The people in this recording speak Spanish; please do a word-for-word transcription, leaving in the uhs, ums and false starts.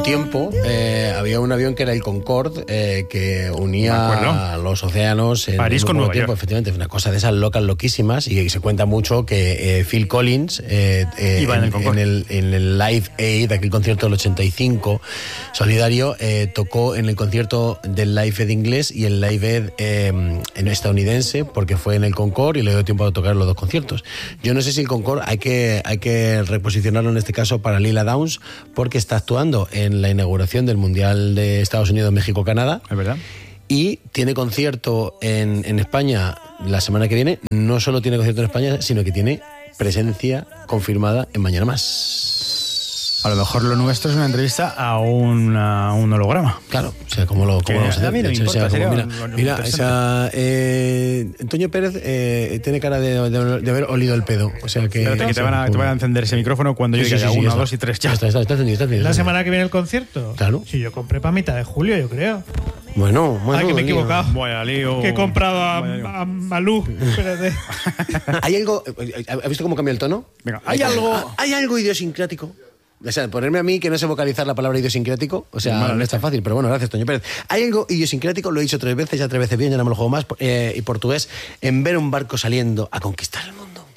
un tiempo eh, había un avión que era el Concorde, eh, que unía a los océanos en París un con poco Nueva tiempo, York. efectivamente, una cosa de esas locas loquísimas, y, y se cuenta mucho que eh, Phil Collins eh, eh, Iba en el en, Concorde. en el, en el Live Aid, aquel concierto del ochenta y cinco solidario, eh, tocó en el concierto del Live Aid inglés y el Live Aid eh, en estadounidense, porque fue en el Concorde y le dio tiempo a tocar los dos conciertos. Yo no sé si el Concorde hay que, hay que reposicionarlo en este caso para Lila Downs, porque está actuando en la inauguración del Mundial de Estados Unidos, México, Canadá. Es verdad. Y tiene concierto en, en España la semana que viene. No solo tiene concierto en España, sino que tiene presencia confirmada en Mañana Más. A lo mejor lo nuestro es una entrevista a, una, a un holograma. Claro, o sea, ¿cómo lo, cómo Que lo vamos a hacer? a mí no De me hecho, o sea, importa, como, sería mira, un- un mira, interesante. o sea, eh, Antonio Pérez eh, tiene cara de, de, de haber olido el pedo. O sea que. Espérate, que te van, a, te van a encender ese micrófono cuando yo Sí, sí, diga sí, sí, uno, ya dos está. y tres ya. Ya está, está, está encendido, está encendido. ¿La semana que viene el concierto? Claro. Si yo compré para mitad de julio, yo creo. Bueno, bueno. Ah, que me he lío. equivocado. Vaya lío. Que he comprado a, Vaya lío. a Malú. Espérate. Hay algo. ¿Has visto cómo cambia el tono? Venga, hay algo. Ah, Hay algo idiosincrático. O sea, ponerme a mí que no sé vocalizar la palabra idiosincrático, o sea, Mala no es tan fácil, pero bueno, gracias, Toño Pérez. Hay algo idiosincrático, lo he dicho tres veces, ya tres veces bien, ya no me lo juego más, eh, y portugués, en ver un barco saliendo a conquistar el mundo.